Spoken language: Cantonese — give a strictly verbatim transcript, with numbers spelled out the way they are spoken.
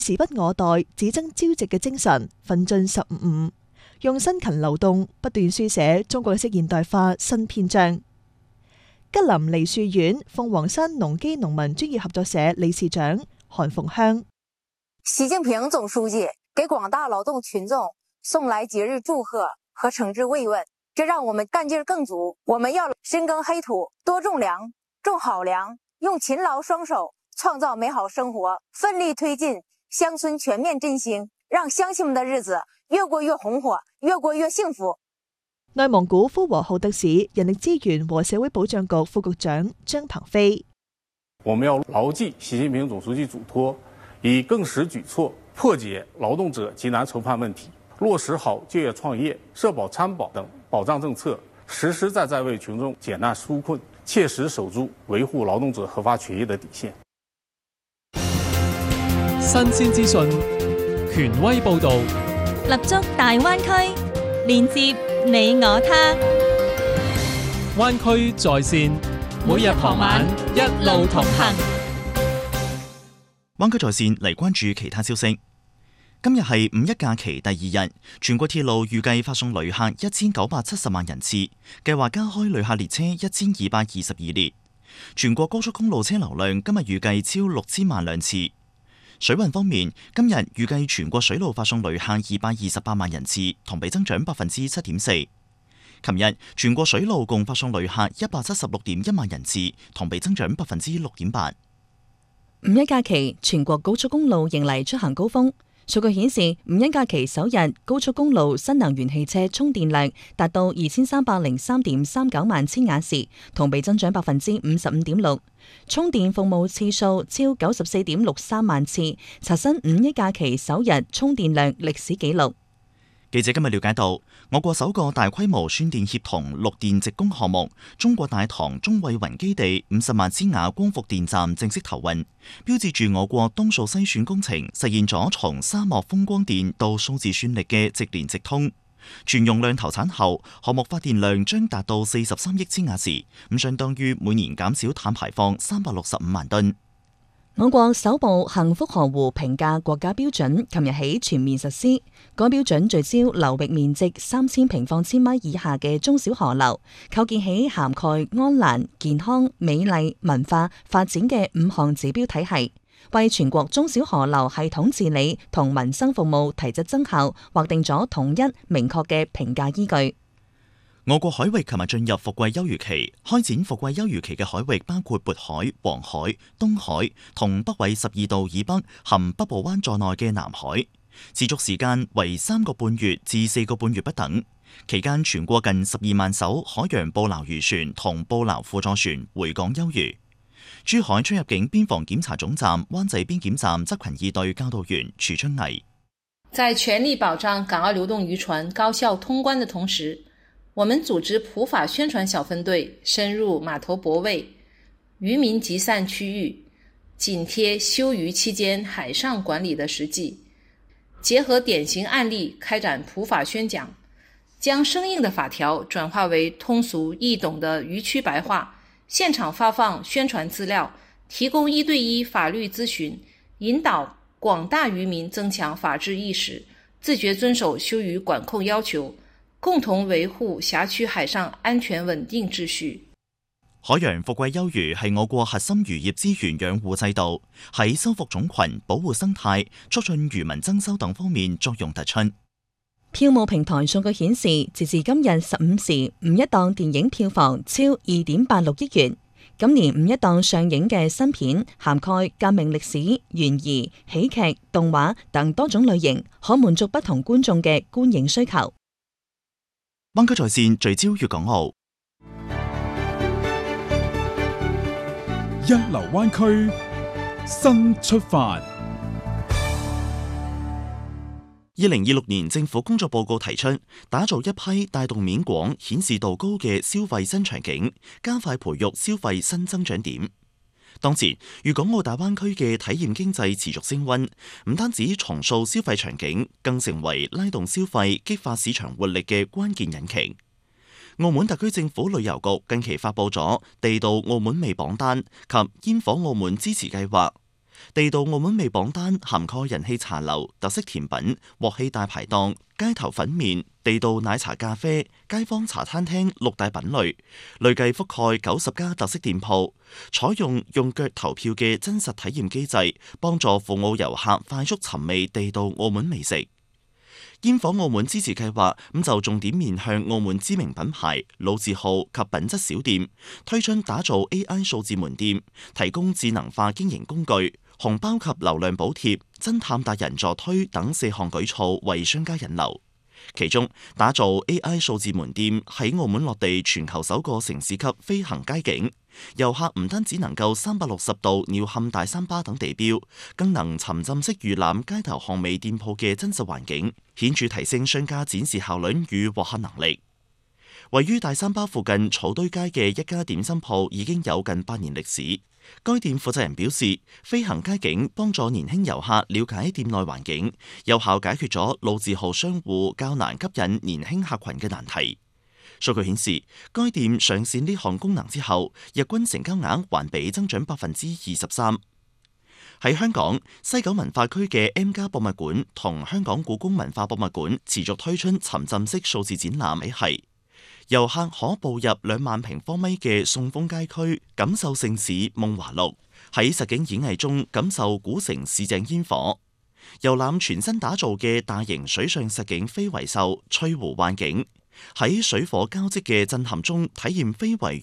時不我待、只爭朝夕嘅精神，奮進十五五，用辛勤流動不斷書寫中國式現代化新篇章。吉林梨樹縣鳳凰山農機農民專業合作社理事長韓鳳香： 習近平總書記給廣大勞動群眾送來節日祝賀和誠摯慰問，這讓我們幹勁更足。我們要深耕黑土，多種糧，種好糧，用勤勞雙手創造美好生活，奮力推進鄉村全面振興，讓鄉親們的日子越過越紅火，越過越幸福。 內蒙古呼和浩特市人力資源和社會保障局副局長張鵬飛： 我們要牢記習近平總書記囑託，以更實舉措破解勞動者急難愁盼問題，落實好就業創業、社保參保等保障政策，實實在在為群眾解難紓困，切實守住維護勞動者合法權益的底線。 新鮮資訊，權威報導， 立足大灣區，連接你我他。 灣區在線，每日傍晚一路同行。 灣區在線嚟關注其他消息。今日係五一假期第二日，全國鐵路預計發送旅客一千九百七十萬人次，計劃加開旅客列車一千二百二十二列。全國高速公路車流量今日預計超六千萬輛次。水運方面，今日預計全國水路發送旅客二百二十八萬人次，同比增長百分之七點四。琴日全國水路共發送旅客一百七十六點一萬人次，同比增長百分之六點八。 五一假期，全國高速公路迎嚟出行高峰。數據顯示，五一假期首日高速公路新能源汽車充電量達到二千三百零三點三九萬千瓦時，同比增長百分之五十五點六。充電服務次數超九十四點六三萬次，刷新五一假期首日充電量歷史紀錄。 記者今日了解到，我國首個大規模宣電協同綠電直供項目中國大唐中衛雲基地五十萬千瓦光伏電站正式投運，標誌住我國東數西選工程實現咗從沙漠風光電到數字算力嘅直連直通。全容量投產後，項目發電量將達到四十三億千瓦時，咁相當於每年減少碳排放三百六十五萬噸。 我國首部幸福河湖評價國家標準琴日起全面實施。該標準聚焦流域面積三千平方千米以下嘅中小河流，構建起涵蓋安蘭、健康、美麗、文化、發展嘅五項指標體系，為全國中小河流系統治理同民生服務提質增效，劃定咗統一明確嘅評價依據。 我國海域琴日進入伏季休漁期，開展伏季休漁期嘅海域包括渤海、黃海、東海同北緯十二度以北含北部灣在內嘅南海，持續時間為三個半月至四個半月不等。期間全國近十二萬艘海洋捕撈漁船同捕撈輔助船回港休漁。珠海出入境邊防檢查總站灣仔邊檢站執勤二隊教導員徐春毅： 在全力保障港澳流動漁船高效通關的同時，我們組織普法宣傳小分隊深入碼頭泊位、漁民集散區域，緊貼休漁期間海上管理的實際，結合典型案例開展普法宣講，將生硬的法條轉化為通俗易懂的漁區白話，現場發放宣傳資料，提供一對一法律諮詢，引導廣大漁民增強法治意識，自覺遵守休漁管控要求，共同維護轄區海上安全穩定秩序。 海洋伏季休漁係我國核心漁業資源養護制度，喺修復種群、保護生態、促進漁民增收等方面作用突出。 票務平台數據顯示，截至今日十五時，五一檔電影票房超二點八六億元。今年五一檔上映嘅新片涵蓋革命歷史、懸疑、喜劇、動畫等多種類型，可滿足不同觀眾嘅觀影需求。 灣區在線聚焦粵港澳， 一流灣區新出發。 二零二六年政府工作報告提出，打造一批帶動面廣、顯示度高嘅消費新場景，加快培育消費新增長點。當前，粵港澳大灣區嘅體驗經濟持續升溫，唔單止重塑消費場景，更成為拉動消費、激發市場活力嘅關鍵引擎。澳門特區政府旅遊局近期發佈咗地道澳門味榜單及煙火澳門支持計劃， 地道澳門味榜單涵蓋人氣茶樓、特色甜品、鑊氣大排檔、街頭粉麵、地道奶茶咖啡、街坊茶餐廳六大品類，累計覆蓋九十家特色店鋪，採用用腳投票嘅真實體驗機制，幫助赴澳遊客快速尋味地道澳門美食。煙火澳門支持計劃咁就重點面向澳門知名品牌、老字號及品質小店，推出打造 A I 數字門店，提供智能化經營工具、紅包及流量補貼、偵探達人助推等四項舉措，為商家引流。其中，打造 A I 數字門店喺澳門落地全球首個城市級飛行街景，遊客唔單止能夠三百六十度鳥瞰大三巴等地標，更能沉浸式預覽街頭巷尾店鋪嘅真實環境，顯著提升商家展示效率與獲客能力。位於大三巴附近草堆街嘅一家點心鋪已經有近八年歷史。該店負責人表示，飛行街景幫助年輕遊客了解店內環境，有效解決咗老字號商戶較難吸引年輕客群嘅難題。數據顯示，該店上線呢項功能之後，日均成交額環比增長百分之二十三。喺香港，西九文化區嘅 M+ 博物館同香港故宮文化博物館持續推出沉浸式數字展覽體系。遊客可步入兩萬平方米嘅送豐街區，感受盛事夢華錄；喺實景演藝中感受古城市井煙火；遊覽全新打造嘅大型水上實景非遺秀翠湖幻境；喺水火交織嘅震撼中體驗非遺